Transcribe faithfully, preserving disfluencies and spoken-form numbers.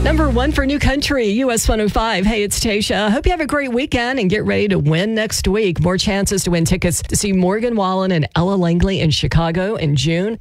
Number one for New Country, U S one oh five. Hey, it's Tasha. Hope you have a great weekend and get ready to win next week. More chances to win tickets to see Morgan Wallen and Ella Langley in Chicago in June.